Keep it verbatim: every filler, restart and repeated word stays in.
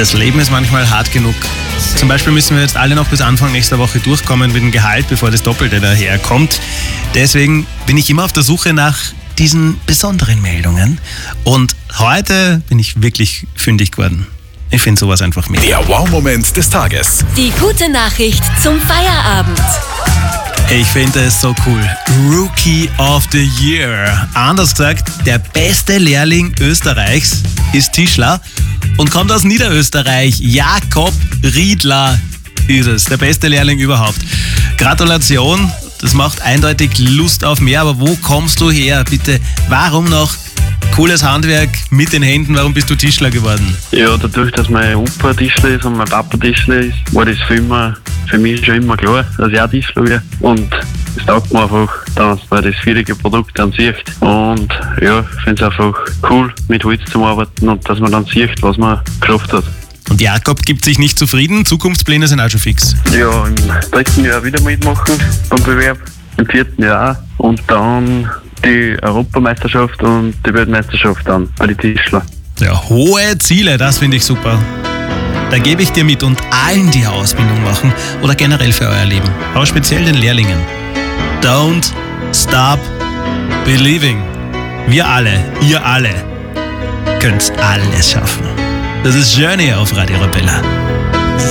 Das Leben ist manchmal hart genug. Zum Beispiel müssen wir jetzt alle noch bis Anfang nächster Woche durchkommen mit dem Gehalt, bevor das Doppelte daherkommt. Deswegen bin ich immer auf der Suche nach diesen besonderen Meldungen. Und heute bin ich wirklich fündig geworden. Ich finde sowas einfach mega. Der Wow-Moment des Tages. Die gute Nachricht zum Feierabend. Ich finde es so cool. Rookie of the Year. Anders gesagt, der beste Lehrling Österreichs ist Tischler und kommt aus Niederösterreich. Jakob Riedler ist es, der beste Lehrling überhaupt. Gratulation, das macht eindeutig Lust auf mehr. Aber wo kommst du her, bitte? Warum noch cooles Handwerk mit den Händen? Warum bist du Tischler geworden? Ja, dadurch, dass mein Opa Tischler ist und mein Papa Tischler ist, war das für, immer, für mich schon immer klar, dass ich auch Tischler werde. Und es taugt mir einfach, dass man das fertige Produkt dann sieht. Und ja, ich finde es einfach cool, mit Holz zu arbeiten und dass man dann sieht, was man geschafft hat. Und Jakob gibt sich nicht zufrieden, Zukunftspläne sind auch schon fix. Ja, im dritten Jahr wieder mitmachen beim Bewerb, im vierten Jahr auch. Und dann die Europameisterschaft und die Weltmeisterschaft dann bei den Tischler. Ja, hohe Ziele, das finde ich super. Da gebe ich dir mit und allen, die eine Ausbildung machen oder generell für euer Leben, aber speziell den Lehrlingen. Don't stop believing. Wir alle, ihr alle, könnt alles schaffen. Das ist Journey auf Radio Arabella.